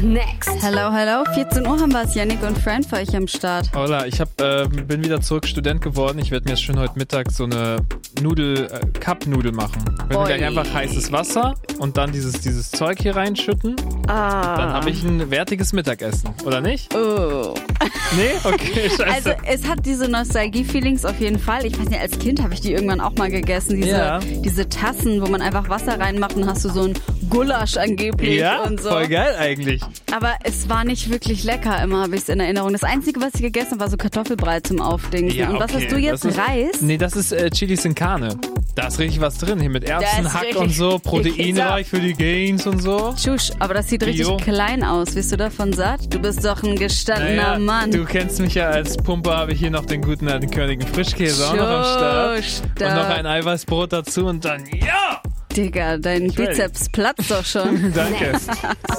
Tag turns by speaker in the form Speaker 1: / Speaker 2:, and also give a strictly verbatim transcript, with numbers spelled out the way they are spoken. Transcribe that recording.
Speaker 1: Next.
Speaker 2: Hello, hello. vierzehn Uhr haben wir es. Yannick und Fran für euch am Start.
Speaker 3: Hola, ich hab, äh, bin wieder zurück Student geworden. Ich werde mir jetzt schon heute Mittag so eine Nudel, äh, Cup-Nudel machen. Ich werde gleich einfach heißes Wasser und dann dieses, dieses Zeug hier reinschütten.
Speaker 2: Ah.
Speaker 3: Dann habe ich ein wertiges Mittagessen, oder nicht?
Speaker 2: Oh.
Speaker 3: Nee? Okay, scheiße.
Speaker 2: Also es hat diese Nostalgie-Feelings auf jeden Fall. Ich weiß nicht, als Kind habe ich die irgendwann auch mal gegessen. Diese,
Speaker 3: Ja.
Speaker 2: diese Tassen, wo man einfach Wasser reinmacht und hast du so ein Gulasch angeblich
Speaker 3: ja,
Speaker 2: und so.
Speaker 3: voll geil eigentlich.
Speaker 2: Aber es war nicht wirklich lecker, immer habe ich es in Erinnerung. Das Einzige, was ich gegessen habe, war so Kartoffelbrei zum Aufdingsen.
Speaker 3: Ja,
Speaker 2: Und was
Speaker 3: okay.
Speaker 2: hast du jetzt?
Speaker 3: Das ist,
Speaker 2: Reis?
Speaker 3: Nee, das ist äh, Chilis in Carne. Da ist richtig was drin. Hier mit Erbsen,
Speaker 2: ist
Speaker 3: Hack
Speaker 2: richtig-
Speaker 3: und so, proteinreich für die Gains und so.
Speaker 2: Tschusch, aber das sieht richtig
Speaker 3: Bio.
Speaker 2: klein aus. Wirst du davon satt? Du bist doch ein gestandener
Speaker 3: Naja,
Speaker 2: Mann.
Speaker 3: du kennst mich ja als Pumper, habe ich hier noch den guten alten Königen Frischkäse auch noch am Start.
Speaker 2: Tschusch,
Speaker 3: Und
Speaker 2: da-
Speaker 3: noch ein Eiweißbrot dazu und dann, ja!
Speaker 2: Digga, dein
Speaker 3: Ich will.
Speaker 2: Bizeps platzt doch schon.
Speaker 3: Danke.